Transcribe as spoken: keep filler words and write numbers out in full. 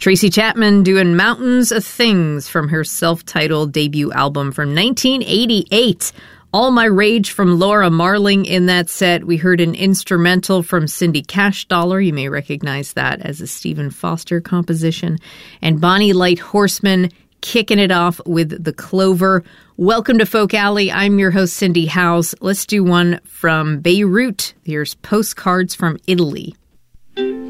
Tracy Chapman doing Mountains of Things from her self-titled debut album from nineteen eighty-eight. All My Rage from Laura Marling in that set. We heard an instrumental from Cindy Cashdollar. You may recognize that as a Stephen Foster composition. And Bonnie Light Horseman kicking it off with The Clover. Welcome to Folk Alley. I'm your host, Cindy Howes. Let's do one from Beirut. Here's Postcards from Italy.